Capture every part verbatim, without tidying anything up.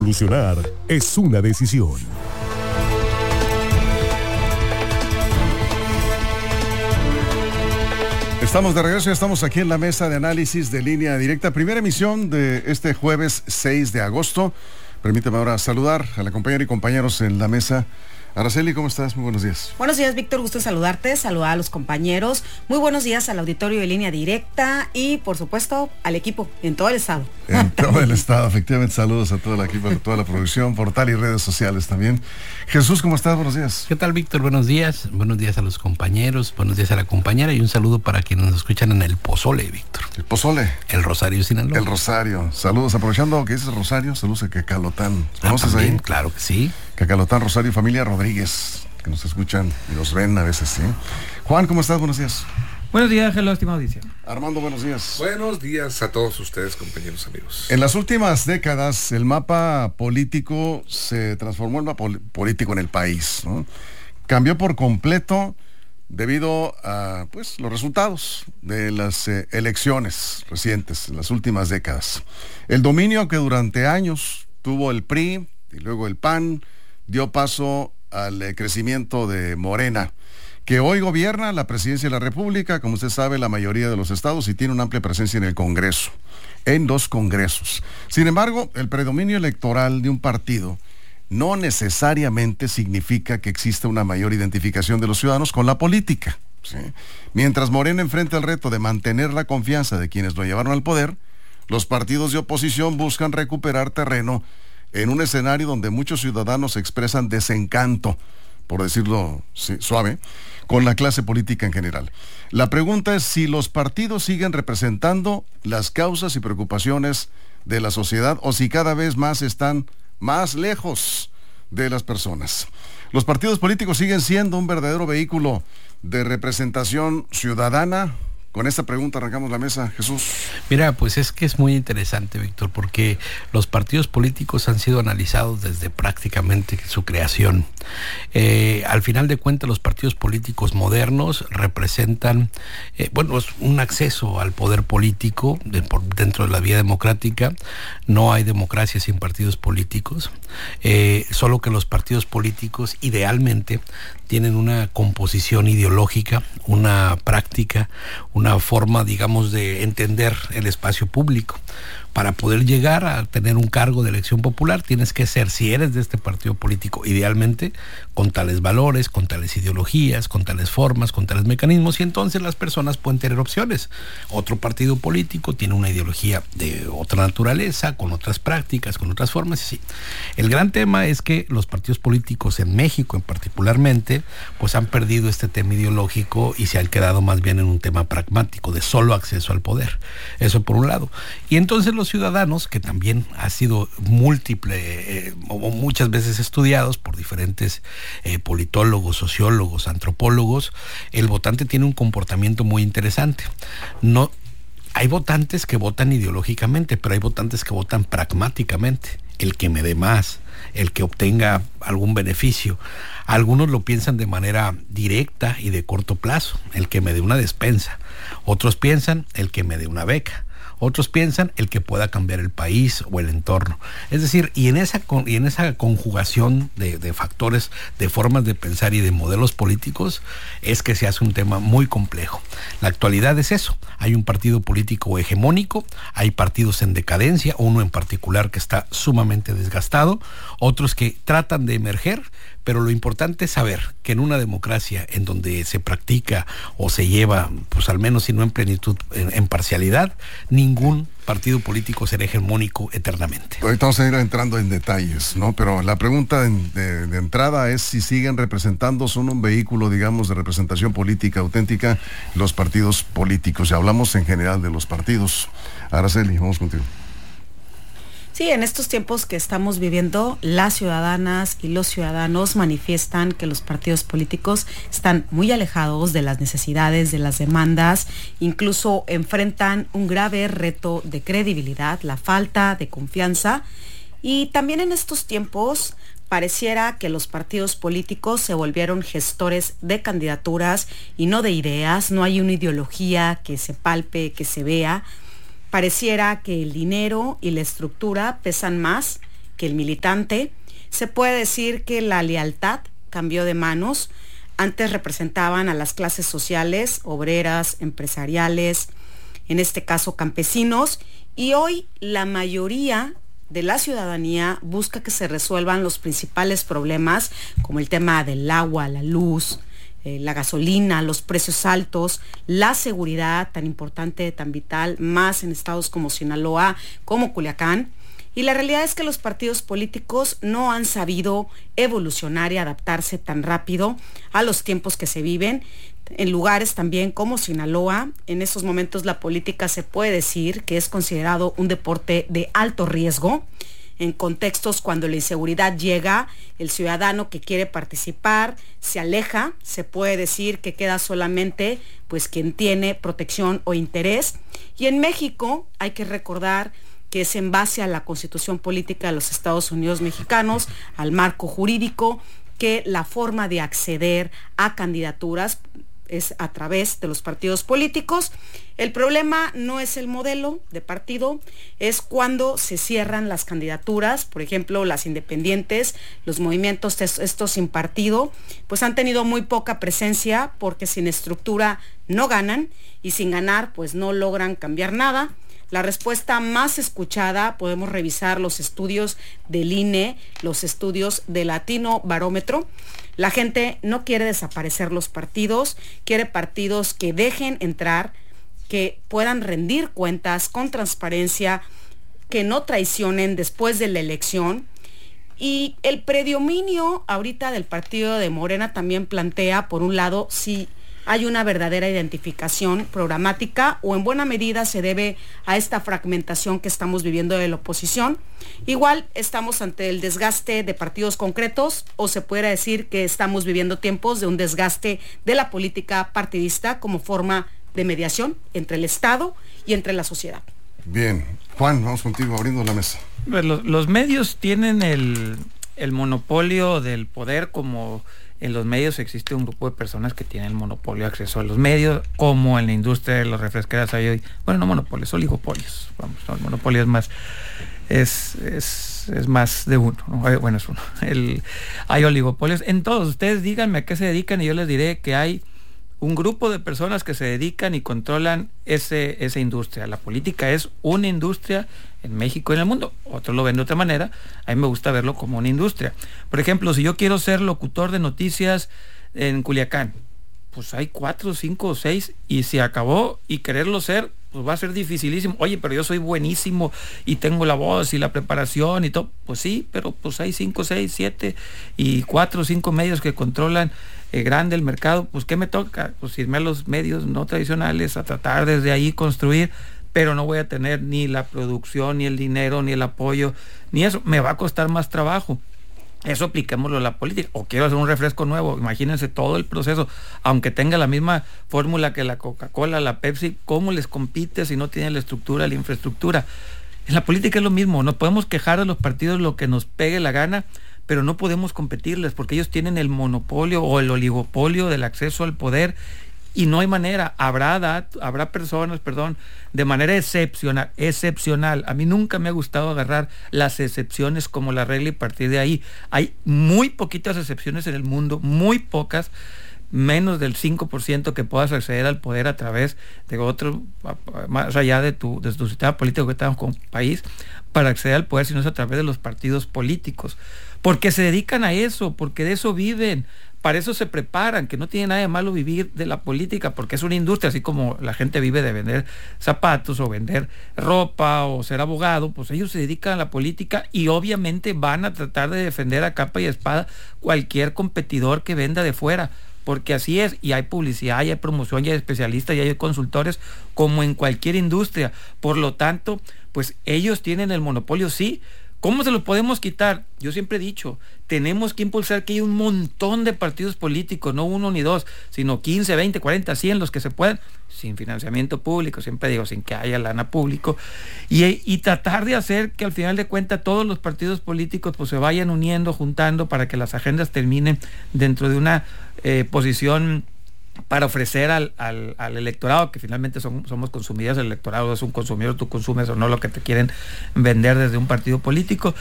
Solucionar es una decisión. Estamos de regreso, ya estamos aquí en la mesa de análisis de Línea Directa, primera emisión de este jueves seis de agosto. Permítame ahora saludar a la compañera y compañeros en la mesa. Araceli, ¿cómo estás? Muy buenos días. Buenos días, Víctor, gusto en saludarte, saludar a los compañeros. Muy buenos días al auditorio de Línea Directa y, por supuesto, al equipo en todo el estado. En todo el estado, efectivamente, saludos a todo el equipo, a toda la producción, portal y redes sociales también. Jesús, ¿cómo estás? Buenos días. ¿Qué tal, Víctor? Buenos días. Buenos días a los compañeros, buenos días a la compañera y un saludo para quienes nos escuchan en el Pozole, Víctor. El Pozole. El Rosario, Sinaloa. El Rosario. Saludos, aprovechando que dices Rosario, saludos a Cacalotán. ¿Conoces ah, ahí? Claro que sí. Cacalotán, Rosario, familia Rodríguez, que nos escuchan y nos ven a veces, ¿sí? Juan, ¿cómo estás? Buenos días. Buenos días, hello, estimado audiencia. Armando, buenos días. Buenos días a todos ustedes, compañeros amigos. En las últimas décadas, el mapa político se transformó en mapa político en el país, ¿no? Cambió por completo debido a, pues, los resultados de las eh, elecciones recientes, en las últimas décadas. El dominio que durante años tuvo el P R I y luego el P A N dio paso al eh, crecimiento de Morena, que hoy gobierna la presidencia de la República, como usted sabe, la mayoría de los estados, y tiene una amplia presencia en el Congreso, en dos congresos. Sin embargo, el predominio electoral de un partido no necesariamente significa que exista una mayor identificación de los ciudadanos con la política, ¿sí? Mientras Morena enfrenta el reto de mantener la confianza de quienes lo llevaron al poder, los partidos de oposición buscan recuperar terreno en un escenario donde muchos ciudadanos expresan desencanto, por decirlo sí, suave, con la clase política en general. La pregunta es si los partidos siguen representando las causas y preocupaciones de la sociedad o si cada vez más están más lejos de las personas. Los partidos políticos siguen siendo un verdadero vehículo de representación ciudadana. Con esta pregunta arrancamos la mesa, Jesús. Mira, pues es que es muy interesante, Víctor, porque los partidos políticos han sido analizados desde prácticamente su creación. Eh, al final de cuentas, los partidos políticos modernos representan, eh, bueno, es un acceso al poder político de, por, dentro de la vía democrática. No hay democracia sin partidos políticos, eh, solo que los partidos políticos idealmente tienen una composición ideológica, una práctica, una forma, digamos, de entender el espacio público. Para poder llegar a tener un cargo de elección popular, tienes que ser, si eres de este partido político, idealmente, con tales valores, con tales ideologías, con tales formas, con tales mecanismos, y entonces las personas pueden tener opciones. Otro partido político tiene una ideología de otra naturaleza, con otras prácticas, con otras formas, y sí. El gran tema es que los partidos políticos en México, en particularmente, pues han perdido este tema ideológico y se han quedado más bien en un tema pragmático, de solo acceso al poder. Eso por un lado. Y entonces los ciudadanos, que también ha sido múltiple eh, o muchas veces estudiados por diferentes eh, politólogos, sociólogos, antropólogos, el votante tiene un comportamiento muy interesante. No, hay votantes que votan ideológicamente, pero hay votantes que votan pragmáticamente. El que me dé más, el que obtenga algún beneficio. Algunos lo piensan de manera directa y de corto plazo, el que me dé una despensa. Otros piensan el que me dé una beca. Otros piensan el que pueda cambiar el país o el entorno. Es decir, y en esa, y en esa conjugación de, de factores, de formas de pensar y de modelos políticos, es que se hace un tema muy complejo. La actualidad es eso. Hay un partido político hegemónico, hay partidos en decadencia, uno en particular que está sumamente desgastado, otros que tratan de emerger, pero lo importante es saber que en una democracia en donde se practica o se lleva, pues al menos si no en plenitud, en, en parcialidad, ningún partido político será hegemónico eternamente. Ahorita vamos a ir entrando en detalles, ¿no? Pero la pregunta de, de, de entrada es si siguen representando, son un vehículo, digamos, de representación política auténtica los partidos políticos. Y hablamos en general de los partidos. Araceli, vamos contigo. Sí, en estos tiempos que estamos viviendo, las ciudadanas y los ciudadanos manifiestan que los partidos políticos están muy alejados de las necesidades, de las demandas, incluso enfrentan un grave reto de credibilidad, la falta de confianza. Y también en estos tiempos pareciera que los partidos políticos se volvieron gestores de candidaturas y no de ideas. No hay una ideología que se palpe, que se vea. Pareciera que el dinero y la estructura pesan más que el militante. Se puede decir que la lealtad cambió de manos. Antes representaban a las clases sociales, obreras, empresariales, en este caso campesinos, y hoy la mayoría de la ciudadanía busca que se resuelvan los principales problemas, como el tema del agua, la luz, eh, la gasolina, los precios altos, la seguridad tan importante, tan vital, más en estados como Sinaloa, como Culiacán. Y la realidad es que los partidos políticos no han sabido evolucionar y adaptarse tan rápido a los tiempos que se viven. En lugares también como Sinaloa, en estos momentos la política se puede decir que es considerado un deporte de alto riesgo. En contextos cuando la inseguridad llega, el ciudadano que quiere participar se aleja, se puede decir que queda solamente pues quien tiene protección o interés. Y en México hay que recordar que es en base a la Constitución Política de los Estados Unidos Mexicanos, al marco jurídico, que la forma de acceder a candidaturas es a través de los partidos políticos. El problema no es el modelo de partido, es cuando se cierran las candidaturas, por ejemplo, las independientes, los movimientos estos sin partido, pues han tenido muy poca presencia porque sin estructura no ganan y sin ganar pues no logran cambiar nada. La respuesta más escuchada, podemos revisar los estudios del I N E, los estudios de Latino Barómetro. La gente no quiere desaparecer los partidos, quiere partidos que dejen entrar, que puedan rendir cuentas con transparencia, que no traicionen después de la elección. Y el predominio ahorita del partido de Morena también plantea, por un lado, si hay una verdadera identificación programática o en buena medida se debe a esta fragmentación que estamos viviendo de la oposición. Igual estamos ante el desgaste de partidos concretos o se puede decir que estamos viviendo tiempos de un desgaste de la política partidista como forma de mediación entre el Estado y entre la sociedad. Bien, Juan, vamos contigo abriendo la mesa. Los, los medios tienen el, el monopolio del poder, como en los medios existe un grupo de personas que tienen el monopolio de acceso a los medios, como en la industria de los refresqueras hay hoy, bueno, no monopolios, oligopolios, vamos, no, el monopolio es más, es, es, es más de uno, ¿no? Bueno, es uno, el, hay oligopolios en todos. Ustedes díganme a qué se dedican y yo les diré que hay un grupo de personas que se dedican y controlan ese, esa industria. La política es una industria en México y en el mundo. Otros lo ven de otra manera. A mí me gusta verlo como una industria. Por ejemplo, si yo quiero ser locutor de noticias en Culiacán, pues hay cuatro, cinco, seis, y si acabó y quererlo ser, pues va a ser dificilísimo. Oye, pero yo soy buenísimo y tengo la voz y la preparación y todo. Pues sí, pero pues hay cinco, seis, siete y cuatro o cinco medios que controlan eh, grande el mercado. Pues ¿qué me toca? Pues irme a los medios no tradicionales a tratar desde ahí construir, pero no voy a tener ni la producción, ni el dinero, ni el apoyo, ni eso. Me va a costar más trabajo. Eso apliquémoslo a la política. O quiero hacer un refresco nuevo, imagínense todo el proceso, aunque tenga la misma fórmula que la Coca-Cola, la Pepsi, ¿cómo les compite si no tienen la estructura, la infraestructura? En la política es lo mismo, no podemos quejar a los partidos lo que nos pegue la gana, pero no podemos competirles porque ellos tienen el monopolio o el oligopolio del acceso al poder. Y no hay manera, habrá dat, habrá personas, perdón, de manera excepcional, excepcional. A mí nunca me ha gustado agarrar las excepciones como la regla y partir de ahí. Hay muy poquitas excepciones en el mundo, muy pocas, menos del cinco por ciento que puedas acceder al poder a través de otro, más allá de tu, de tu sistema político que estamos como país, para acceder al poder, sino es a través de los partidos políticos. Porque se dedican a eso, porque de eso viven. Para eso se preparan, que no tiene nada de malo vivir de la política, porque es una industria, así como la gente vive de vender zapatos o vender ropa o ser abogado, pues ellos se dedican a la política y obviamente van a tratar de defender a capa y espada cualquier competidor que venda de fuera, porque así es, y hay publicidad, y hay promoción, y hay especialistas, y hay consultores, como en cualquier industria. Por lo tanto, pues ellos tienen el monopolio, sí. ¿Cómo se lo podemos quitar? Yo siempre he dicho, tenemos que impulsar que haya un montón de partidos políticos, no uno ni dos, sino quince, veinte, cuarenta, cien, los que se puedan, sin financiamiento público, siempre digo, sin que haya lana público, y, y tratar de hacer que al final de cuentas todos los partidos políticos pues se vayan uniendo, juntando, para que las agendas terminen dentro de una eh, posición para ofrecer al, al, al electorado, que finalmente son, somos consumidores, el electorado es un consumidor, tú consumes o no lo que te quieren vender desde un partido político,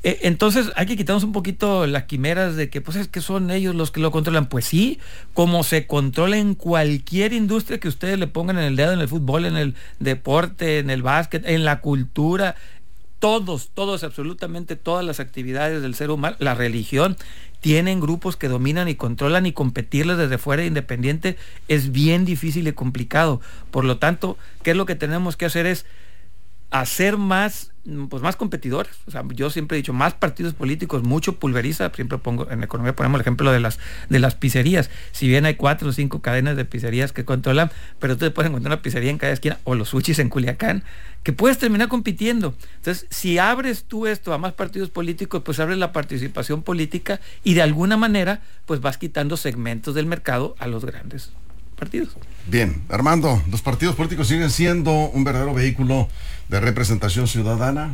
Eh, entonces hay que quitarnos un poquito las quimeras de que pues es que son ellos los que lo controlan. Pues sí, como se controla en cualquier industria que ustedes le pongan en el dedo, en el fútbol, en el deporte, en el básquet, en la cultura, todos, todos, absolutamente todas las actividades del ser humano, la religión, tienen grupos que dominan y controlan, y competirles desde fuera independiente es bien difícil y complicado. Por lo tanto, ¿qué es lo que tenemos que hacer? Es hacer más, pues más competidores. O sea, yo siempre he dicho, más partidos políticos, mucho pulveriza. Siempre pongo, en economía ponemos el ejemplo de las, de las pizzerías. Si bien hay cuatro o cinco cadenas de pizzerías que controlan, pero ustedes pueden encontrar una pizzería en cada esquina, o los sushis en Culiacán, que puedes terminar compitiendo. Entonces, si abres tú esto a más partidos políticos, pues abres la participación política, y de alguna manera, pues vas quitando segmentos del mercado a los grandes partidos. Bien, Armando, ¿los partidos políticos siguen siendo un verdadero vehículo de representación ciudadana?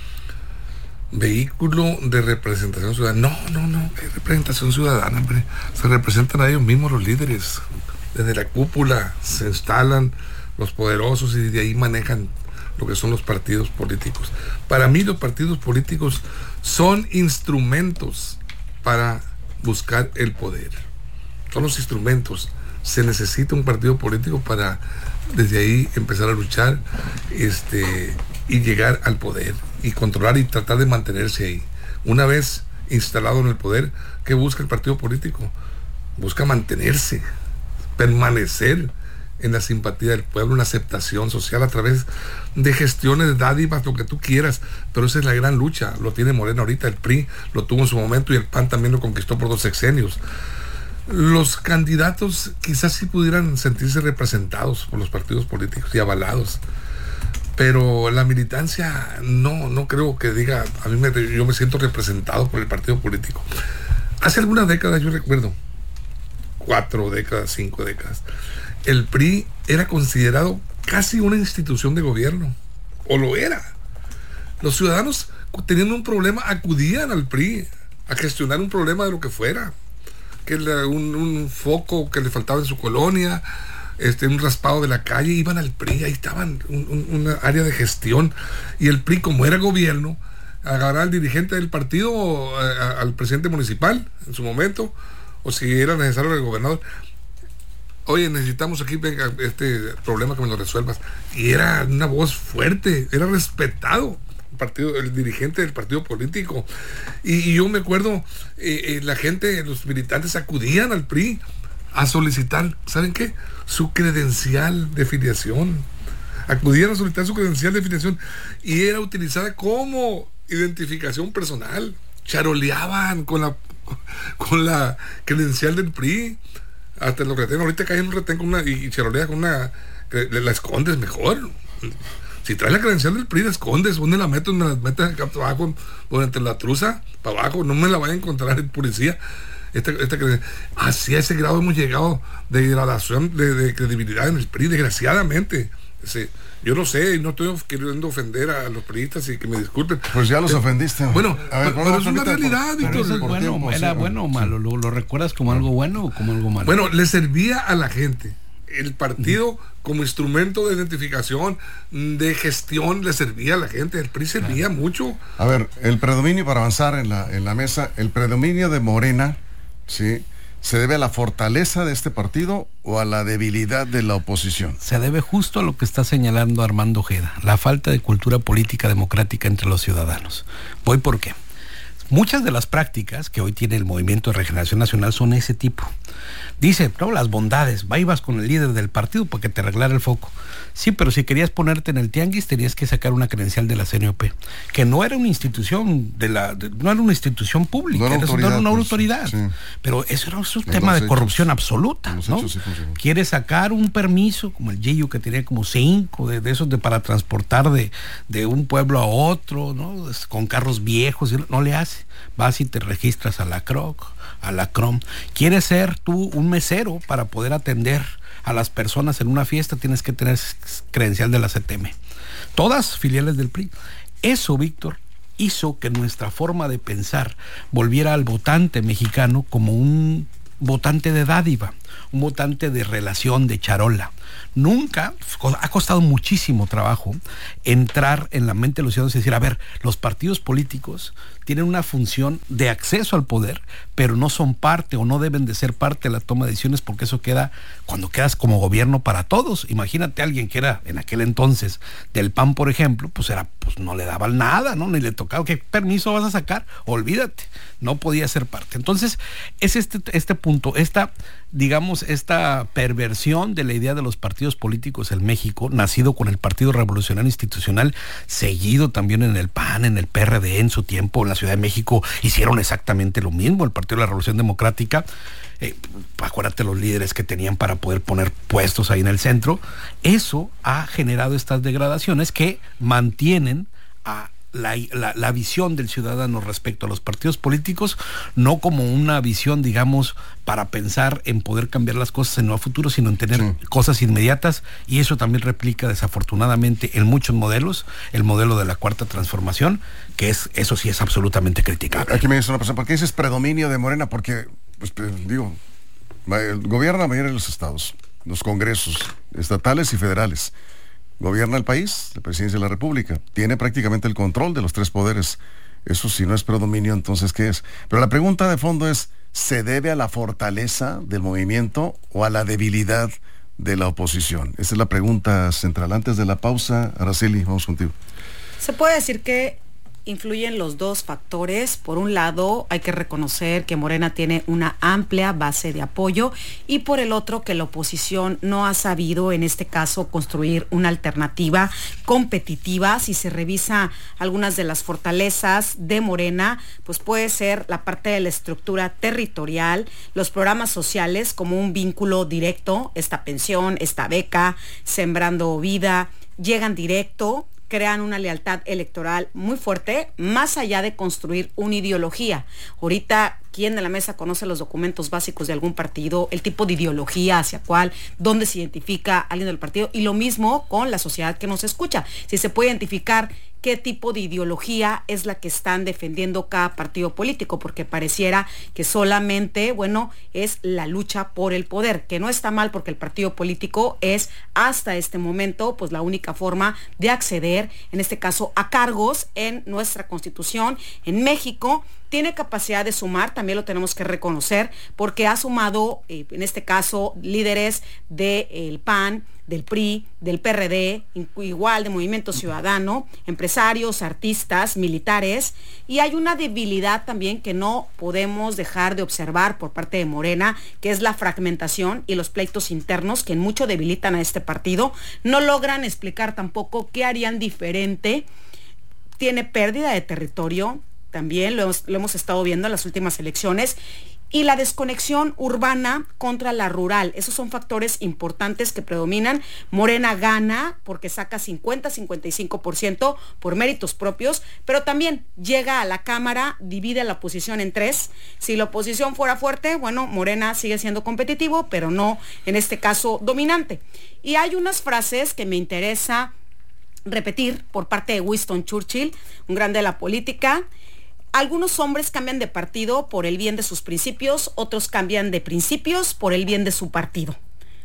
Vehículo de representación ciudadana. No, no, no, ¿qué representación ciudadana, hombre? Se representan a ellos mismos los líderes. Desde la cúpula se instalan los poderosos y de ahí manejan lo que son los partidos políticos. Para mí los partidos políticos son instrumentos para buscar el poder. Son los instrumentos. Se necesita un partido político para desde ahí empezar a luchar este, y llegar al poder y controlar y tratar de mantenerse ahí. Una vez instalado en el poder, ¿qué busca el partido político? Busca mantenerse, permanecer en la simpatía del pueblo, una aceptación social a través de gestiones, dádivas, lo que tú quieras, pero esa es la gran lucha. Lo tiene Morena ahorita, el P R I lo tuvo en su momento y el P A N también lo conquistó por dos sexenios. Los candidatos quizás sí pudieran sentirse representados por los partidos políticos y avalados, pero la militancia no, no creo que diga, a mí me, yo me siento representado por el partido político. Hace algunas décadas, yo recuerdo, cuatro décadas, cinco décadas, el P R I era considerado casi una institución de gobierno, o lo era. Los ciudadanos teniendo un problema acudían al P R I a gestionar un problema de lo que fuera, que la, un, un foco que le faltaba en su colonia, este, un raspado de la calle, iban al P R I, ahí estaban, un, un, una área de gestión, y el P R I, como era gobierno, agarraba al dirigente del partido, a, a, al presidente municipal en su momento, o si era necesario el gobernador, oye, necesitamos aquí, venga, este problema que me lo resuelvas, y era una voz fuerte, era respetado partido, el dirigente del partido político, y, y yo me acuerdo, eh, eh, la gente, los militantes acudían al P R I a solicitar, ¿saben qué? Su credencial de filiación, acudían a solicitar su credencial de filiación, y era utilizada como identificación personal, charoleaban con la con la credencial del P R I, hasta los retén, ahorita caen un retén con una, y charolea con una, la escondes mejor. Si traes la credencial del P R I, la escondes, ¿dónde la meto? Me la metes acá abajo, por entre la truza, para abajo, no me la vaya a encontrar el policía. Esta, esta, así a ese grado hemos llegado de degradación de, de credibilidad en el P R I, desgraciadamente. Sí, yo lo sé, y no estoy queriendo ofender a los priistas y que me disculpen. Pues ya los pero, ofendiste. Bueno, a ver, pero, pero es una realidad, Víctor. ¿Eso es bueno, tiempo, ¿Era sí, bueno o malo? ¿Lo, ¿Lo recuerdas como algo bueno o como algo malo? Bueno, le servía a la gente. El partido uh-huh. como instrumento de identificación, de gestión, le servía a la gente. El P R I servía claro. mucho. A ver, el predominio, para avanzar en la, en la mesa, el predominio de Morena, ¿sí?, ¿se debe a la fortaleza de este partido o a la debilidad de la oposición? Se debe justo a lo que está señalando Armando Ojeda, la falta de cultura política democrática entre los ciudadanos. Voy por qué. Muchas de las prácticas que hoy tiene el Movimiento de Regeneración Nacional son ese tipo. Dice, no, las bondades, va y vas con el líder del partido para que te arreglara el foco. Sí, pero si querías ponerte en el tianguis tenías que sacar una credencial de la C N O P, que no era una institución de la, de, no era una institución pública, no era, era, era una pues, autoridad. Sí. Pero eso era un tema de hechos, corrupción absoluta, ¿no? Sí Quiere sacar un permiso, como el G I U, que tenía como cinco de, de esos de para transportar de, de un pueblo a otro, ¿no? Con carros viejos, y no le hace. Vas y te registras a la C R O C, a la C R O M. ¿Quieres ser tú un mesero para poder atender a las personas en una fiesta? Tienes que tener credencial de la C T M. Todas filiales del P R I. Eso, Víctor, hizo que nuestra forma de pensar volviera al votante mexicano como un votante de dádiva, un votante de relación, de charola. Nunca, ha costado muchísimo trabajo entrar en la mente de los ciudadanos y decir, a ver, los partidos políticos tienen una función de acceso al poder, pero no son parte o no deben de ser parte de la toma de decisiones, porque eso queda, cuando quedas como gobierno para todos. Imagínate a alguien que era en aquel entonces del P A N, por ejemplo, pues era, pues no le daban nada, ¿no? Ni le tocaba, ¿qué permiso vas a sacar? Olvídate, no podía ser parte. Entonces, es este, este punto, esta, digamos, esta perversión de la idea de los partidos políticos en México, nacido con el Partido Revolucionario Institucional, seguido también en el P A N, en el P R D en su tiempo, en la Ciudad de México hicieron exactamente lo mismo, el Partido de la Revolución Democrática, eh, acuérdate los líderes que tenían para poder poner puestos ahí en el centro. Eso ha generado estas degradaciones que mantienen a La, la, la visión del ciudadano respecto a los partidos políticos, no como una visión, digamos, para pensar en poder cambiar las cosas en el futuro, sino en tener sí. cosas inmediatas, y eso también replica desafortunadamente en muchos modelos, el modelo de la Cuarta Transformación, que es, eso sí es absolutamente criticable. Aquí me dice una persona, ¿por qué dices predominio de Morena? Porque, pues, digo, gobierna la mayoría de los estados, los congresos estatales y federales. Gobierna el país, la presidencia de la República, tiene prácticamente el control de los tres poderes. Eso si no es predominio, entonces ¿qué es? Pero la pregunta de fondo es, ¿se debe a la fortaleza del movimiento o a la debilidad de la oposición? Esa es la pregunta central. Antes de la pausa, Araceli, vamos contigo. Se puede decir que influyen los dos factores. Por un lado, hay que reconocer que Morena tiene una amplia base de apoyo, y por el otro, que la oposición no ha sabido, en este caso, construir una alternativa competitiva. Si se revisa algunas de las fortalezas de Morena, pues puede ser la parte de la estructura territorial, los programas sociales como un vínculo directo, esta pensión, esta beca, Sembrando Vida, llegan directo, crean una lealtad electoral muy fuerte, más allá de construir una ideología. Ahorita, ¿quién de la mesa conoce los documentos básicos de algún partido, el tipo de ideología hacia cuál, dónde se identifica alguien del partido? Y lo mismo con la sociedad que nos escucha. Si se puede identificar qué tipo de ideología es la que están defendiendo cada partido político, porque pareciera que solamente, bueno, es la lucha por el poder, que no está mal, porque el partido político es hasta este momento pues la única forma de acceder, en este caso, a cargos en nuestra Constitución. En México tiene capacidad de sumar, también lo tenemos que reconocer, porque ha sumado, eh, en este caso, líderes del P A N, del P R I, del P R D, igual de Movimiento Ciudadano, empresarios, artistas, militares, y hay una debilidad también que no podemos dejar de observar por parte de Morena, que es la fragmentación y los pleitos internos que en mucho debilitan a este partido. No logran explicar tampoco qué harían diferente. Tiene pérdida de territorio, también lo hemos, lo hemos estado viendo en las últimas elecciones, y la desconexión urbana contra la rural. Esos son factores importantes que predominan. Morena gana porque saca cincuenta a cincuenta y cinco por ciento por méritos propios, pero también llega a la Cámara, divide a la oposición en tres. Si la oposición fuera fuerte, bueno, Morena sigue siendo competitivo, pero no, en este caso, dominante. Y hay unas frases que me interesa repetir por parte de Winston Churchill, un grande de la política. Algunos hombres cambian de partido por el bien de sus principios, otros cambian de principios por el bien de su partido.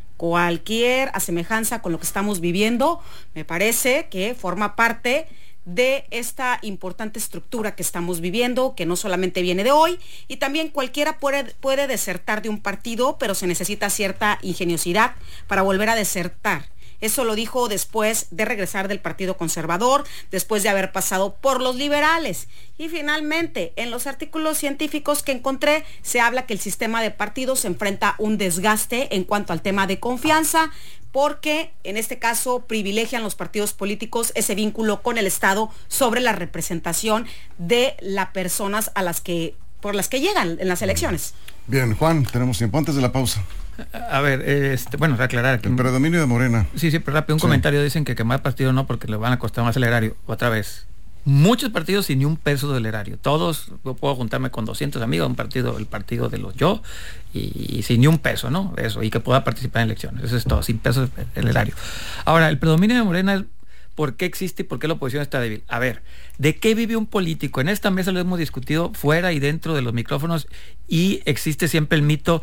Cualquier asemejanza con lo que estamos viviendo me parece que forma parte de esta importante estructura que estamos viviendo, que no solamente viene de hoy, y también cualquiera puede, puede desertar de un partido, pero se necesita cierta ingeniosidad para volver a desertar. Eso lo dijo después de regresar del Partido Conservador, después de haber pasado por los liberales. Y finalmente, en los artículos científicos que encontré, se habla que el sistema de partidos se enfrenta a un desgaste en cuanto al tema de confianza, porque en este caso privilegian los partidos políticos ese vínculo con el Estado sobre la representación de las personas a las que, por las que llegan en las elecciones. Bien, Juan, tenemos tiempo antes de la pausa. A ver, este, bueno, aclarar. El predominio de Morena. Sí, sí, pero rápido, un sí. comentario. Dicen que quemar partido no, porque le van a costar más el erario. Otra vez, muchos partidos sin ni un peso del erario. Todos, yo puedo juntarme con doscientos amigos, un partido, el partido de los yo, y, y sin ni un peso, ¿no? Eso, y que pueda participar en elecciones. Eso es todo, sin peso el erario. Ahora, el predominio de Morena es ¿por qué existe y por qué la oposición está débil? A ver, ¿de qué vive un político? En esta mesa lo hemos discutido fuera y dentro de los micrófonos, y existe siempre el mito,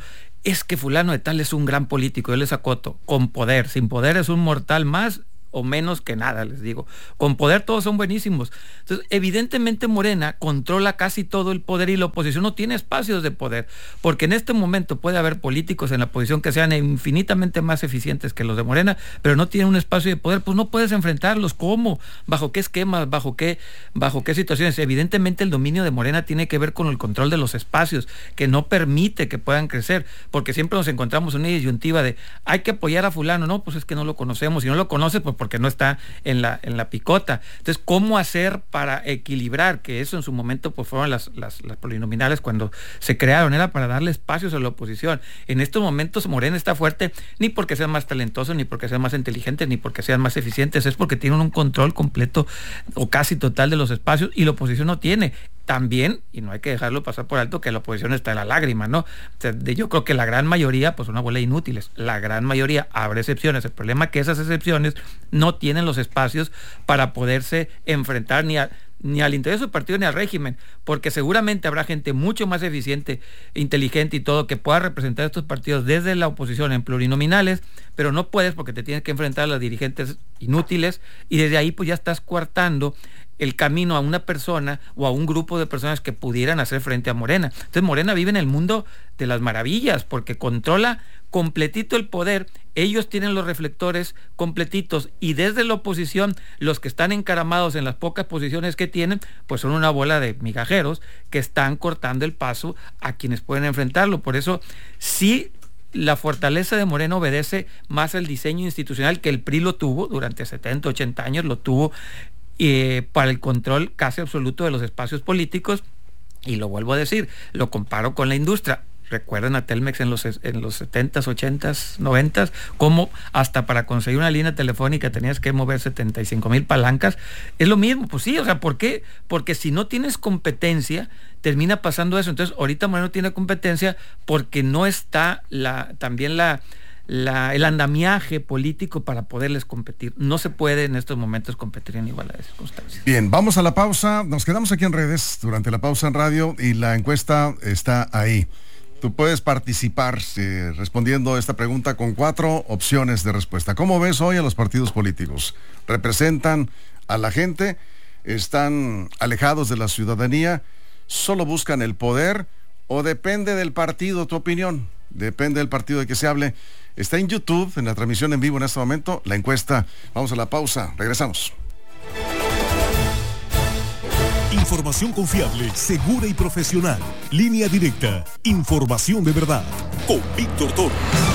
es que fulano de tal es un gran político, yo les acoto, con poder, sin poder es un mortal más o menos que nada, les digo. Con poder todos son buenísimos. Entonces, evidentemente Morena controla casi todo el poder y la oposición no tiene espacios de poder, porque en este momento puede haber políticos en la oposición que sean infinitamente más eficientes que los de Morena, pero no tienen un espacio de poder, pues no puedes enfrentarlos. ¿Cómo? ¿Bajo qué esquemas? ¿Bajo qué, bajo qué situaciones? Evidentemente el dominio de Morena tiene que ver con el control de los espacios, que no permite que puedan crecer, porque siempre nos encontramos en una disyuntiva de hay que apoyar a fulano, no, pues es que no lo conocemos, si no lo conoces, pues porque no está en la, en la picota. Entonces, ¿cómo hacer para equilibrar? Que eso en su momento pues fueron las, las, las plurinominales cuando se crearon, era para darle espacios a la oposición. En estos momentos Morena está fuerte, ni porque sean más talentosos, ni porque sean más inteligentes, ni porque sean más eficientes, es porque tienen un control completo o casi total de los espacios y la oposición no tiene. También, y no hay que dejarlo pasar por alto, que la oposición está en la lágrima, ¿no? O sea, de, yo creo que la gran mayoría, pues una bola de inútiles, la gran mayoría, habrá excepciones. El problema es que esas excepciones no tienen los espacios para poderse enfrentar ni a ni al interés de su partido ni al régimen, porque seguramente habrá gente mucho más eficiente, inteligente y todo, que pueda representar a estos partidos desde la oposición en plurinominales, pero no puedes porque te tienes que enfrentar a los dirigentes inútiles y desde ahí pues ya estás coartando el camino a una persona o a un grupo de personas que pudieran hacer frente a Morena. Entonces Morena vive en el mundo de las maravillas porque controla completito el poder, ellos tienen los reflectores completitos y desde la oposición los que están encaramados en las pocas posiciones que tienen pues son una bola de migajeros que están cortando el paso a quienes pueden enfrentarlo. Por eso sí, la fortaleza de Morena obedece más al diseño institucional que el P R I lo tuvo durante setenta, ochenta años, lo tuvo eh, para el control casi absoluto de los espacios políticos, y lo vuelvo a decir, lo comparo con la industria. Recuerden a Telmex en los, en los setentas, ochentas, noventas, como hasta para conseguir una línea telefónica tenías que mover setenta y cinco mil palancas. Es lo mismo, pues sí, o sea, ¿por qué? Porque si no tienes competencia, termina pasando eso. Entonces, ahorita Morena no tiene competencia porque no está la, también la, la, el andamiaje político para poderles competir. No se puede en estos momentos competir en igualdad de circunstancias. Bien, vamos a la pausa. Nos quedamos aquí en redes durante la pausa en radio y la encuesta está ahí. Tú puedes participar eh, respondiendo a esta pregunta con cuatro opciones de respuesta. ¿Cómo ves hoy a los partidos políticos? ¿Representan a la gente? ¿Están alejados de la ciudadanía? ¿Solo buscan el poder? ¿O depende del partido tu opinión? Depende del partido de que se hable. Está en YouTube, en la transmisión en vivo en este momento, la encuesta. Vamos a la pausa, regresamos. Información confiable, segura y profesional. Línea directa. Información de verdad. Con Víctor Torres.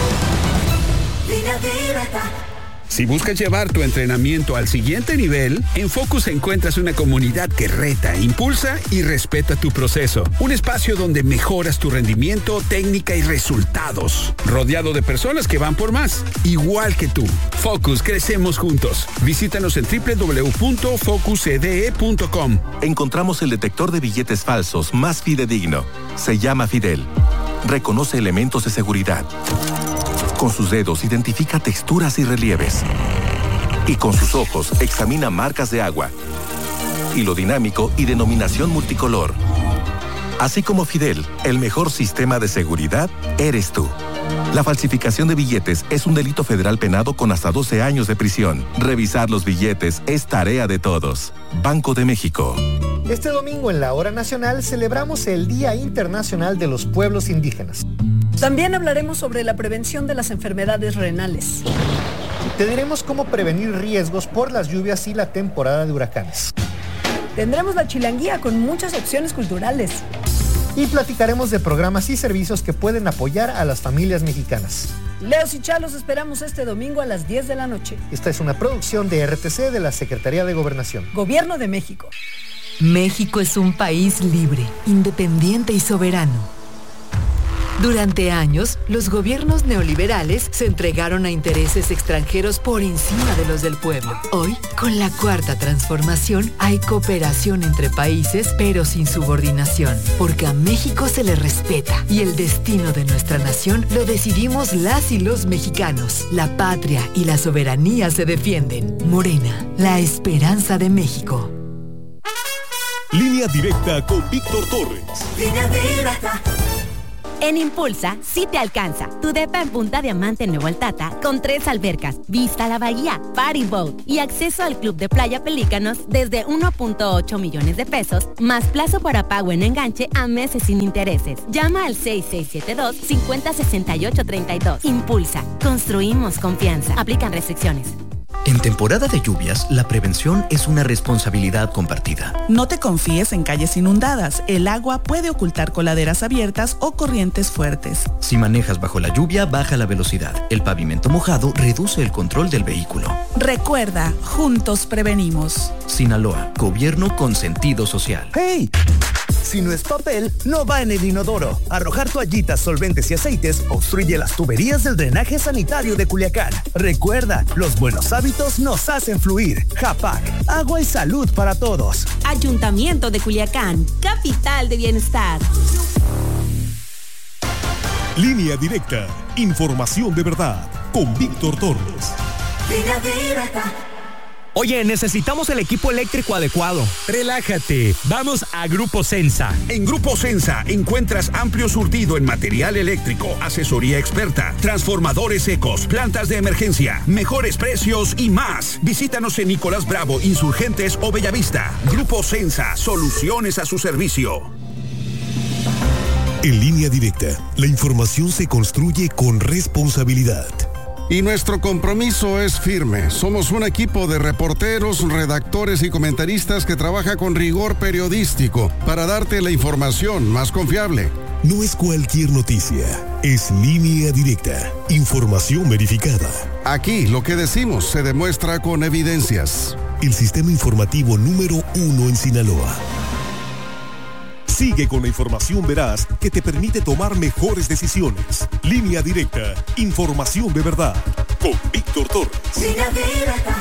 Línea directa. Si buscas llevar tu entrenamiento al siguiente nivel, en Focus encuentras una comunidad que reta, impulsa y respeta tu proceso. Un espacio donde mejoras tu rendimiento, técnica y resultados. Rodeado de personas que van por más, igual que tú. Focus, crecemos juntos. Visítanos en doble u doble u doble u punto focus e d e punto com. Encontramos el detector de billetes falsos más fidedigno. Se llama Fidel. Reconoce elementos de seguridad. Con sus dedos identifica texturas y relieves. Y con sus ojos examina marcas de agua. Hilo dinámico y denominación multicolor. Así como Fidel, el mejor sistema de seguridad eres tú. La falsificación de billetes es un delito federal penado con hasta doce años de prisión. Revisar los billetes es tarea de todos. Banco de México. Este domingo en la Hora Nacional celebramos el Día Internacional de los Pueblos Indígenas. También hablaremos sobre la prevención de las enfermedades renales. Te diremos cómo prevenir riesgos por las lluvias y la temporada de huracanes. Tendremos la chilanguía con muchas opciones culturales. Y platicaremos de programas y servicios que pueden apoyar a las familias mexicanas. Leos y Chalos esperamos este domingo a las diez de la noche. Esta es una producción de R T C de la Secretaría de Gobernación. Gobierno de México. México es un país libre, independiente y soberano. Durante años, los gobiernos neoliberales se entregaron a intereses extranjeros por encima de los del pueblo. Hoy, con la Cuarta Transformación, hay cooperación entre países, pero sin subordinación, porque a México se le respeta y el destino de nuestra nación lo decidimos las y los mexicanos. La patria y la soberanía se defienden. Morena, la esperanza de México. Línea directa con Víctor Torres. Línea directa. En Impulsa, sí te alcanza. Tu depa en Punta Diamante en Nuevo Altata, con tres albercas, vista a la bahía, party boat y acceso al club de playa Pelícanos desde uno punto ocho millones de pesos, más plazo para pago en enganche a meses sin intereses. Llama al seis seis siete dos, cinco cero seis ocho tres dos. Impulsa, construimos confianza. Aplican restricciones. En temporada de lluvias, la prevención es una responsabilidad compartida. No te confíes en calles inundadas. El agua puede ocultar coladeras abiertas o corrientes fuertes. Si manejas bajo la lluvia, baja la velocidad. El pavimento mojado reduce el control del vehículo. Recuerda, juntos prevenimos. Sinaloa, gobierno con sentido social. ¡Hey! Si no es papel, no va en el inodoro. Arrojar toallitas, solventes y aceites obstruye las tuberías del drenaje sanitario de Culiacán. Recuerda, los buenos hábitos nos hacen fluir. Japac, agua y salud para todos. Ayuntamiento de Culiacán, capital de bienestar. Línea Directa, información de verdad, con Víctor Torres. Línea Directa. Oye, necesitamos el equipo eléctrico adecuado. Relájate, vamos a Grupo Sensa. En Grupo Sensa encuentras amplio surtido en material eléctrico, asesoría experta, transformadores secos, plantas de emergencia, mejores precios y más. Visítanos en Nicolás Bravo, Insurgentes o Bellavista. Grupo Sensa, soluciones a su servicio. En Línea Directa, la información se construye con responsabilidad. Y nuestro compromiso es firme. Somos un equipo de reporteros, redactores y comentaristas que trabaja con rigor periodístico para darte la información más confiable. No es cualquier noticia, es Línea Directa, información verificada. Aquí lo que decimos se demuestra con evidencias. El sistema informativo número uno en Sinaloa. Sigue con la información veraz que te permite tomar mejores decisiones. Línea Directa, información de verdad, con Víctor Torres. Línea Directa.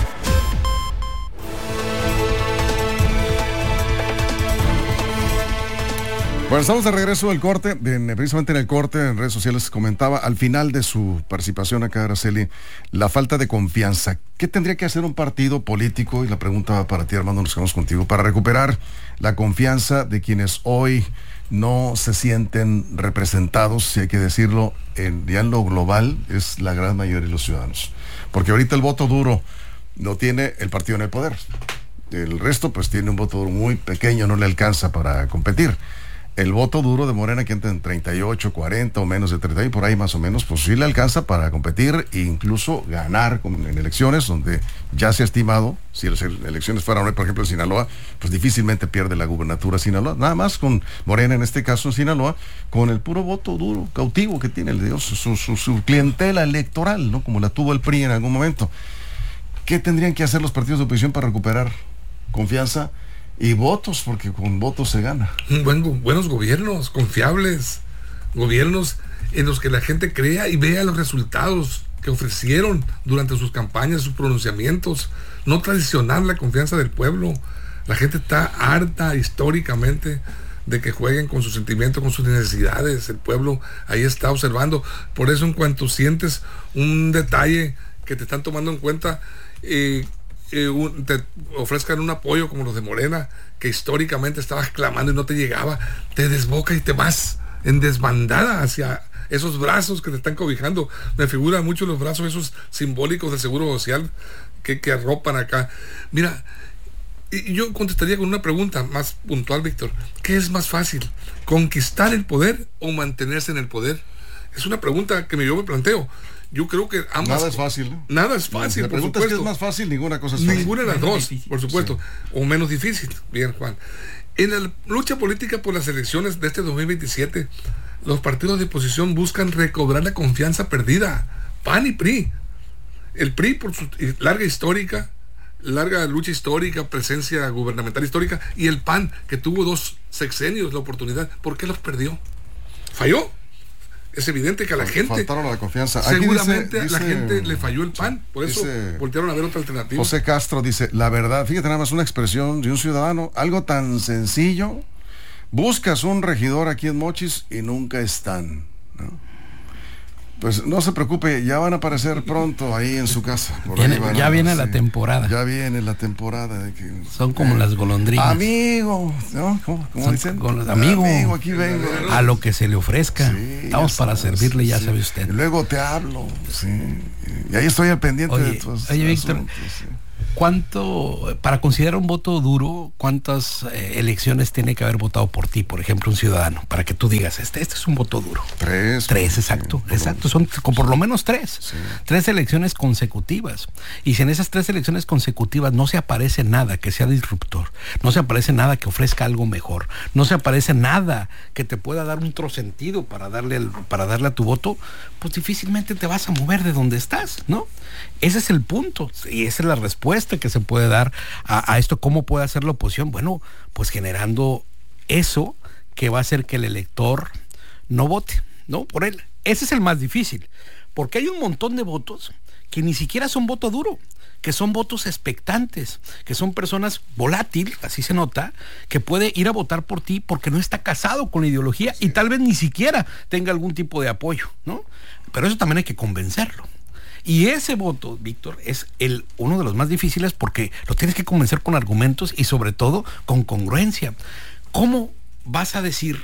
Bueno, estamos de regreso del corte, en, precisamente en el corte, en redes sociales comentaba al final de su participación acá, Araceli, la falta de confianza. ¿Qué tendría que hacer un partido político? Y la pregunta va para ti, Armando, nos quedamos contigo, para recuperar la confianza de quienes hoy no se sienten representados, si hay que decirlo, en, ya en lo global, es la gran mayoría de los ciudadanos. Porque ahorita el voto duro lo tiene el partido en el poder. El resto, pues, tiene un voto duro muy pequeño, no le alcanza para competir. El voto duro de Morena, que entra en treinta y ocho, cuarenta o menos de treinta y por ahí más o menos, pues sí le alcanza para competir e incluso ganar en elecciones donde ya se ha estimado, si las elecciones fueran hoy, por ejemplo, en Sinaloa, pues difícilmente pierde la gubernatura Sinaloa, nada más con Morena en este caso en Sinaloa, con el puro voto duro, cautivo que tiene el Dios, su, su, su clientela electoral, ¿no? Como la tuvo el P R I en algún momento. ¿Qué tendrían que hacer los partidos de oposición para recuperar confianza y votos? Porque con votos se gana. Buen, buenos gobiernos, confiables, gobiernos en los que la gente crea y vea los resultados que ofrecieron durante sus campañas, sus pronunciamientos, no traicionar la confianza del pueblo. La gente está harta históricamente de que jueguen con sus sentimientos, con sus necesidades. El pueblo ahí está observando. Por eso, en cuanto sientes un detalle que te están tomando en cuenta, eh, Eh, un, te ofrezcan un apoyo como los de Morena, que históricamente estabas clamando y no te llegaba, te desboca y te vas en desbandada hacia esos brazos que te están cobijando. Me figuran mucho los brazos esos simbólicos del Seguro Social que, que arropan acá. Mira, y yo contestaría con una pregunta más puntual, Víctor. ¿Qué es más fácil? ¿Conquistar el poder o mantenerse en el poder? Es una pregunta que yo me planteo. Yo creo que ambas... Nada es fácil, ¿no? Nada es fácil, La por pregunta supuesto. es que es más fácil, ninguna cosa es fácil. Ninguna de las Menos dos, difícil. por supuesto. Sí. O menos difícil. Bien, Juan. En la lucha política por las elecciones de este dos mil veintisiete, los partidos de oposición buscan recobrar la confianza perdida. P A N y P R I. El P R I, por su larga histórica, larga lucha histórica, presencia gubernamental histórica, y el P A N, que tuvo dos sexenios la oportunidad. ¿Por qué los perdió? ¿Falló? Es evidente que a la gente... Faltaron la confianza. Aquí seguramente dice, a la dice, gente le falló el P A N. Por eso dice, voltearon a ver otra alternativa. José Castro dice, la verdad, fíjate nada más una expresión de un ciudadano, algo tan sencillo. Buscas un regidor aquí en Mochis y nunca están, ¿no? Pues no se preocupe, ya van a aparecer pronto ahí en su casa. Por Viene, ahí van ya a, viene sí, la temporada. Ya viene la temporada. De que, Son como eh, las golondrinas. Amigo, ¿no? ¿Cómo, cómo dicen? Con, amigo, amigo, aquí vengo. A lo que se le ofrezca. Sí, Estamos para sabes, servirle, ya sí. sabe usted. Y luego te hablo, sí. Y ahí estoy al pendiente oye, de tus Oye, Víctor, asuntos, sí. ¿cuánto, para considerar un voto duro, cuántas eh, elecciones tiene que haber votado por ti, por ejemplo, un ciudadano, para que tú digas, este, este es un voto duro? Tres. Tres, exacto, sí, exacto, son por, por lo menos tres. Sí. Tres elecciones consecutivas. Y si en esas tres elecciones consecutivas no se aparece nada que sea disruptor, no se aparece nada que ofrezca algo mejor, no se aparece nada que te pueda dar un otro sentido para darle, el, para darle a tu voto, pues difícilmente te vas a mover de donde estás, ¿no? Ese es el punto, y esa es la respuesta que se puede dar a, a esto. ¿Cómo puede hacer la oposición? Bueno, pues generando eso que va a hacer que el elector no vote, ¿no? Por él. Ese es el más difícil, porque hay un montón de votos que ni siquiera son voto duro, que son votos expectantes, que son personas volátiles, así se nota, que puede ir a votar por ti porque no está casado con la ideología y tal vez ni siquiera tenga algún tipo de apoyo, ¿no? Pero eso también hay que convencerlo. Y ese voto, Víctor, es el uno de los más difíciles porque lo tienes que convencer con argumentos y sobre todo con congruencia. ¿Cómo vas a decir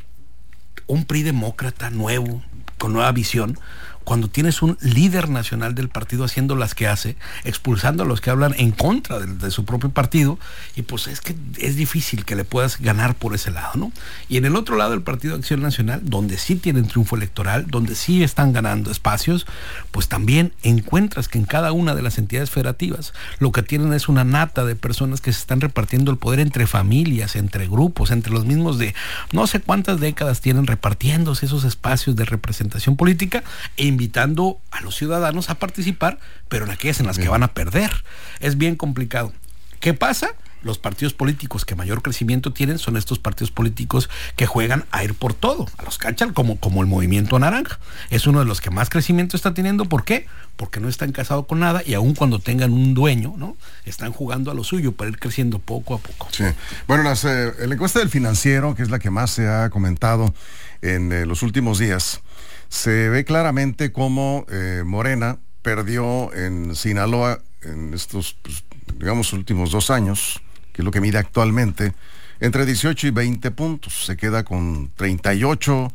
un P R I demócrata nuevo, con nueva visión, cuando tienes un líder nacional del partido haciendo las que hace, expulsando a los que hablan en contra de, de su propio partido? Y pues es que es difícil que le puedas ganar por ese lado, ¿no? Y en el otro lado, el Partido Acción Nacional, donde sí tienen triunfo electoral, donde sí están ganando espacios, pues también encuentras que en cada una de las entidades federativas lo que tienen es una nata de personas que se están repartiendo el poder entre familias, entre grupos, entre los mismos de no sé cuántas décadas tienen repartiéndose esos espacios de representación política e invitando a los ciudadanos a participar, pero en aquellas en las que van a perder. Es bien complicado. ¿Qué pasa? Los partidos políticos que mayor crecimiento tienen son estos partidos políticos que juegan a ir por todo, a los cachan como, como el Movimiento Naranja. Es uno de los que más crecimiento está teniendo. ¿Por qué? Porque no están casados con nada y aun cuando tengan un dueño, ¿no? Están jugando a lo suyo para ir creciendo poco a poco. Sí. Bueno, las, eh, la encuesta del Financiero, que es la que más se ha comentado en eh, los últimos días, se ve claramente cómo eh, Morena perdió en Sinaloa en estos, pues, digamos, últimos dos años, que es lo que mide actualmente, entre dieciocho y veinte puntos. Se queda con treinta y ocho,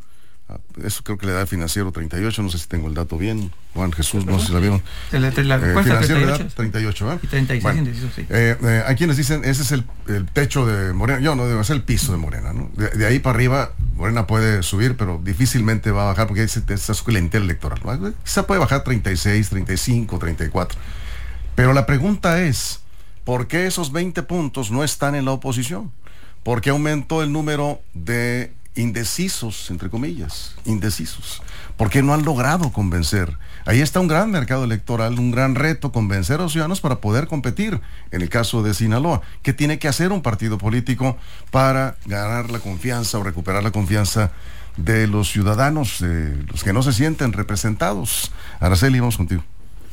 eso creo que le da el Financiero treinta y ocho, no sé si tengo el dato bien. Juan Jesús, no sé si la vieron. La, la, la eh, Financiero le da treinta y ocho, ¿verdad? Y treinta y seis, bueno, sí. eh, eh, hay quienes dicen, ese es el, el techo de Morena. Yo no, debe ser el piso de Morena, ¿no? De, de ahí para arriba, Morena puede subir, pero difícilmente va a bajar porque esa es clientela electoral, ¿no? Quizá puede bajar treinta y seis, treinta y cinco, treinta y cuatro. Pero la pregunta es, ¿por qué esos veinte puntos no están en la oposición? ¿Por qué aumentó el número de indecisos, entre comillas, indecisos? ¿Por qué no han logrado convencer? Ahí está un gran mercado electoral, un gran reto, convencer a los ciudadanos para poder competir. En el caso de Sinaloa, ¿qué tiene que hacer un partido político para ganar la confianza o recuperar la confianza de los ciudadanos, de los que no se sienten representados? Araceli, vamos contigo.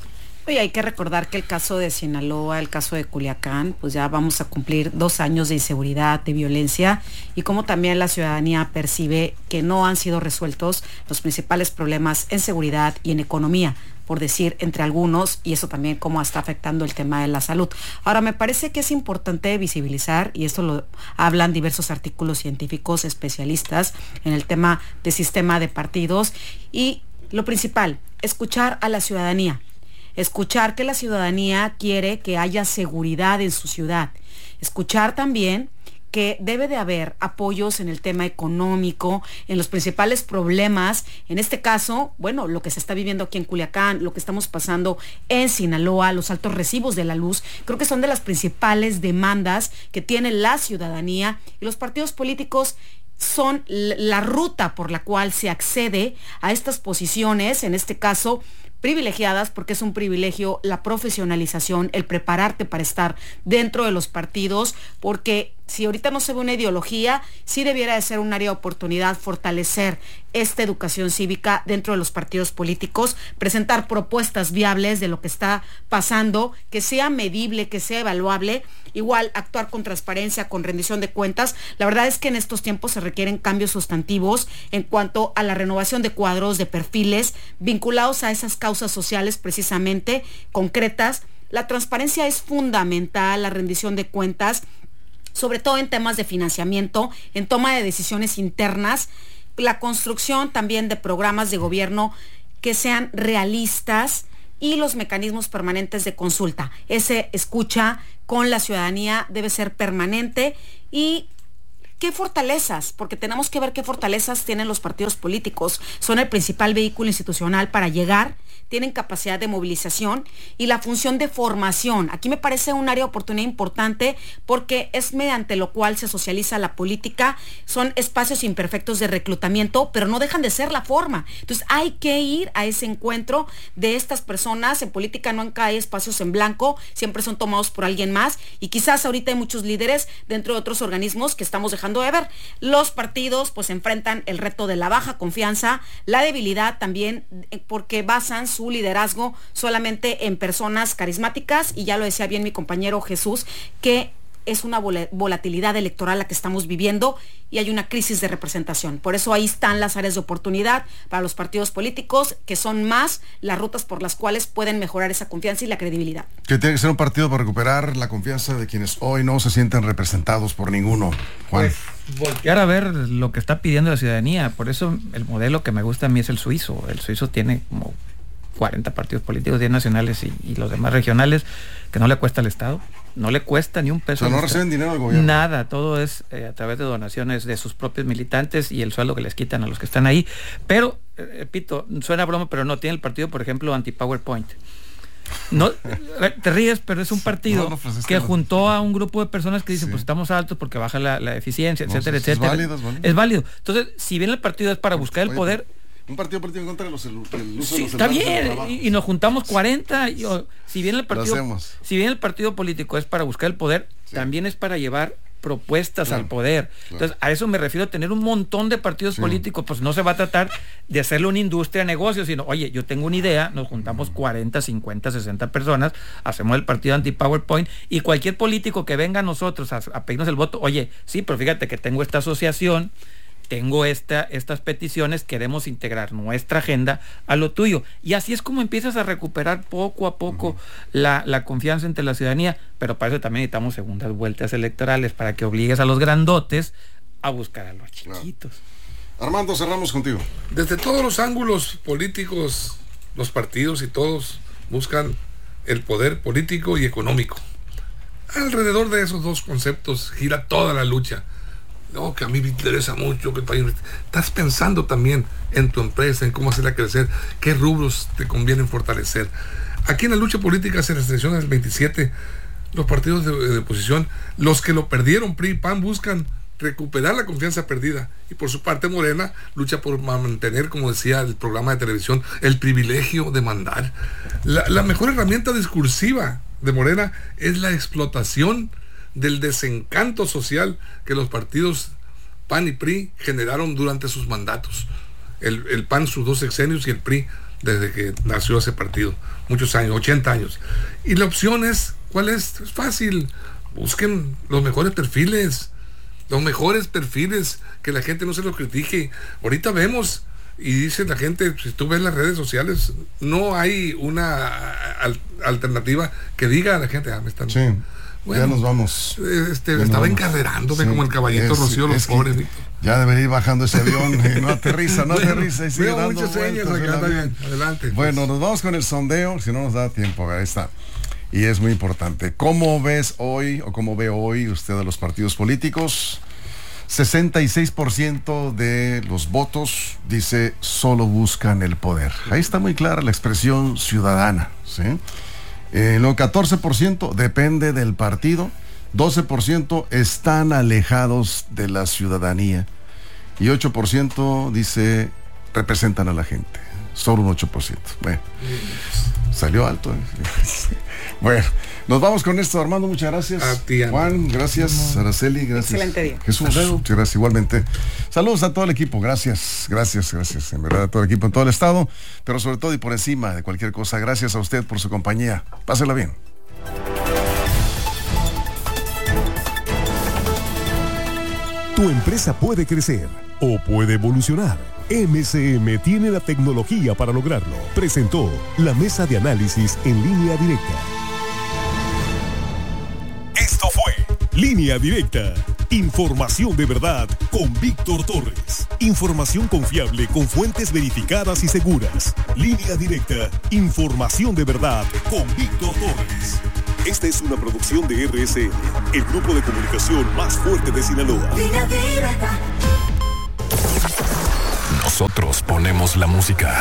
Y hay que recordar que el caso de Sinaloa, el caso de Culiacán, pues ya vamos a cumplir dos años de inseguridad, de violencia, y como también la ciudadanía percibe que no han sido resueltos los principales problemas en seguridad y en economía, por decir entre algunos, y eso también cómo está afectando el tema de la salud. Ahora, me parece que es importante visibilizar, y esto lo hablan diversos artículos científicos, especialistas en el tema de sistema de partidos, y lo principal, escuchar a la ciudadanía. Escuchar que la ciudadanía quiere que haya seguridad en su ciudad. Escuchar también que debe de haber apoyos en el tema económico, en los principales problemas. En este caso, bueno, lo que se está viviendo aquí en Culiacán, lo que estamos pasando en Sinaloa, los altos recibos de la luz, creo que son de las principales demandas que tiene la ciudadanía, y los partidos políticos son la ruta por la cual se accede a estas posiciones, en este caso privilegiadas, porque es un privilegio la profesionalización, el prepararte para estar dentro de los partidos, porque si ahorita no se ve una ideología, sí debiera de ser un área de oportunidad fortalecer esta educación cívica dentro de los partidos políticos, presentar propuestas viables de lo que está pasando, que sea medible, que sea evaluable, igual actuar con transparencia, con rendición de cuentas. La verdad es que en estos tiempos se requieren cambios sustantivos en cuanto a la renovación de cuadros, de perfiles, vinculados a esas causas sociales precisamente, concretas. La transparencia es fundamental, la rendición de cuentas, sobre todo en temas de financiamiento, en toma de decisiones internas, la construcción también de programas de gobierno que sean realistas y los mecanismos permanentes de consulta. Ese escucha con la ciudadanía debe ser permanente. Y ¿qué fortalezas? Porque tenemos que ver qué fortalezas tienen los partidos políticos. Son el principal vehículo institucional para llegar, tienen capacidad de movilización y la función de formación. Aquí me parece un área de oportunidad importante porque es mediante lo cual se socializa la política. Son espacios imperfectos de reclutamiento, pero no dejan de ser la forma. Entonces hay que ir a ese encuentro de estas personas. En política no hay espacios en blanco, siempre son tomados por alguien más, y quizás ahorita hay muchos líderes dentro de otros organismos que estamos dejando de ver. Los partidos pues enfrentan el reto de la baja confianza, la debilidad también, porque basan su liderazgo solamente en personas carismáticas, y ya lo decía bien mi compañero Jesús, que es una volatilidad electoral la que estamos viviendo y hay una crisis de representación. Por eso ahí están las áreas de oportunidad para los partidos políticos, que son más las rutas por las cuales pueden mejorar esa confianza y la credibilidad. Que tiene que ser un partido para recuperar la confianza de quienes hoy no se sienten representados por ninguno. Juan. Pues, voltear a ver lo que está pidiendo la ciudadanía. Por eso el modelo que me gusta a mí es el suizo. El suizo tiene como cuarenta partidos políticos, diez nacionales y, y los demás regionales, que no le cuesta al Estado, no le cuesta ni un peso. O sea, no reciben dinero del gobierno. Nada, todo es eh, a través de donaciones de sus propios militantes y el sueldo que les quitan a los que están ahí. Pero, eh, repito, suena broma, pero no, tiene el partido, por ejemplo, anti-PowerPoint. No, te ríes, pero es un partido no, no, pues es que, que juntó a un grupo de personas que dicen, sí, pues estamos altos porque baja la, la eficiencia, no, etcétera, sí, etcétera. Es válido, es válido. Es válido. Entonces, si bien el partido es para buscar el poder, un partido político en contra de los el uso sí, de los está bien, y, y nos juntamos cuarenta, y, o, si bien el partido si bien el partido político es para buscar el poder, sí, también es para llevar propuestas claro, al poder. Claro. Entonces, a eso me refiero, a tener un montón de partidos sí, políticos. Pues no se va a tratar de hacerle una industria de negocios, sino, oye, yo tengo una idea, nos juntamos cuarenta, cincuenta, sesenta personas, hacemos el partido anti-PowerPoint, y cualquier político que venga a nosotros a, a pedirnos el voto, oye, sí, pero fíjate que tengo esta asociación, tengo esta, estas peticiones, queremos integrar nuestra agenda a lo tuyo. Y así es como empiezas a recuperar poco a poco uh-huh. la, la confianza entre la ciudadanía, pero para eso también necesitamos segundas vueltas electorales, para que obligues a los grandotes a buscar a los chiquitos. Claro. Armando, cerramos contigo. Desde todos los ángulos políticos, los partidos y todos buscan el poder político y económico. Alrededor de esos dos conceptos gira toda la lucha. No, que a mí me interesa mucho que el país... Estás pensando también en tu empresa, en cómo hacerla crecer, qué rubros te convienen fortalecer. Aquí en la lucha política se las elecciones del veintisiete, los partidos de, de oposición, los que lo perdieron, P R I y P A N, buscan recuperar la confianza perdida. Y por su parte Morena lucha por mantener, como decía el programa de televisión, el privilegio de mandar. La, la mejor herramienta discursiva de Morena es la explotación del desencanto social que los partidos P A N y P R I generaron durante sus mandatos. El, el P A N sus dos sexenios y el P R I desde que nació ese partido, muchos años, ochenta años. Y la opción es, ¿cuál es? Es fácil, busquen los mejores perfiles, los mejores perfiles, que la gente no se los critique. Ahorita vemos, y dice la gente, si tú ves las redes sociales, no hay una al, alternativa que diga a la gente, ah, me están... Sí. Bueno, ya nos vamos. Este, ya estaba encarrerándome sí, como el caballito es, Rocío, los pobres. Ya debería ir bajando ese avión. Y no aterriza, no bueno, aterriza. Y sigue dando muchas señas acá también. Adelante. Bueno, pues. Nos vamos con el sondeo, si no nos da tiempo. Ahí está. Y es muy importante. ¿Cómo ves hoy, o cómo ve hoy usted a los partidos políticos? sesenta y seis por ciento de los votos dice solo buscan el poder. Ahí está muy clara la expresión ciudadana, ¿sí? En lo catorce por ciento depende del partido, doce por ciento están alejados de la ciudadanía y ocho por ciento dice representan a la gente, solo un ocho por ciento. Bueno, Salió alto. ¿eh? Bueno, nos vamos con esto, Armando, muchas gracias. A ti, Juan, gracias. Araceli, gracias. Excelente día. Jesús, muchas gracias igualmente. Saludos a todo el equipo, gracias, gracias, gracias. En verdad, a todo el equipo en todo el estado, pero sobre todo y por encima de cualquier cosa, gracias a usted por su compañía. Pásela bien. Tu empresa puede crecer o puede evolucionar. M C M tiene la tecnología para lograrlo. Presentó la mesa de análisis en Línea Directa. Esto fue Línea Directa. Información de verdad con Víctor Torres. Información confiable con fuentes verificadas y seguras. Línea Directa. Información de verdad con Víctor Torres. Esta es una producción de R S N, el grupo de comunicación más fuerte de Sinaloa. Línea Directa. Nosotros ponemos la música.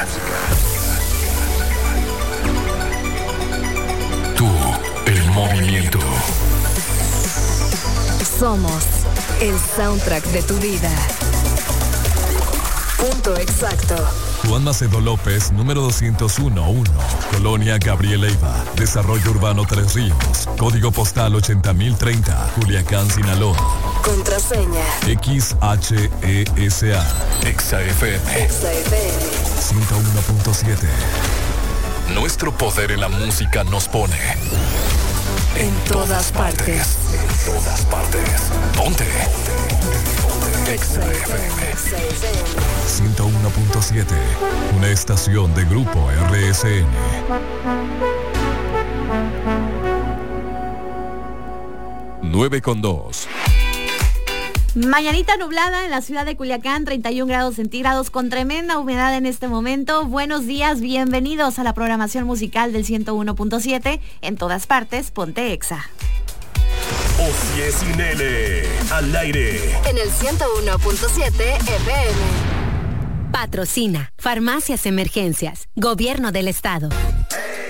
Tú, el movimiento. Somos el soundtrack de tu vida. Punto exacto. Juan Macedo López, número doscientos uno uno, Colonia Gabriel Leiva, Desarrollo Urbano Tres Ríos, Código Postal ochenta mil treinta, Culiacán, Sinaloa. Contraseña X H E S A. Exa F M. Exa F M ciento uno punto siete. Nuestro poder en la música nos pone en todas partes. En todas partes. Ponte. Exa F M ciento uno punto siete. Una estación de Grupo R S N. nueve con dos. Mañanita nublada en la ciudad de Culiacán, treinta y un grados centígrados con tremenda humedad en este momento. Buenos días, bienvenidos a la programación musical del ciento uno punto siete. En todas partes, ponte Exa. Ocie sin N, al aire. En el ciento uno punto siete F M. Patrocina Farmacias Emergencias, Gobierno del Estado.